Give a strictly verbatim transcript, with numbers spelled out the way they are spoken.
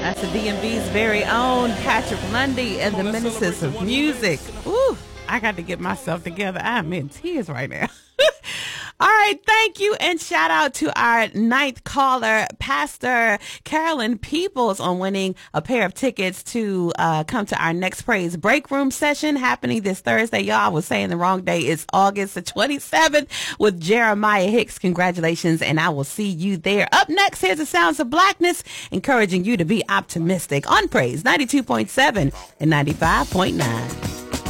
That's the D M V's very own Patrick Lundy and the Ministers of Music. Ooh, I got to get myself together. I'm in tears right now. All right, thank you, and shout out to our ninth caller, Pastor Carolyn Peoples, on winning a pair of tickets to uh, come to our Next Praise Break Room session happening this Thursday. Y'all, I was saying the wrong day. It's August the twenty-seventh with Jeremiah Hicks. Congratulations, and I will see you there. Up next, here's the Sounds of Blackness, encouraging you to be optimistic on Praise ninety-two point seven and ninety-five point nine.